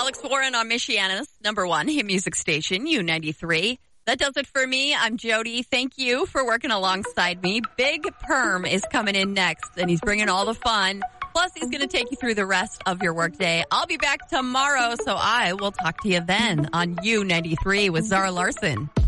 Alex Warren on Michiana's #1 hit music station, U93. That does it for me. I'm Jody. Thank you for working alongside me. Big Perm is coming in next, and he's bringing all the fun. Plus, he's going to take you through the rest of your workday. I'll be back tomorrow, so I will talk to you then on U93 with Zara Larson.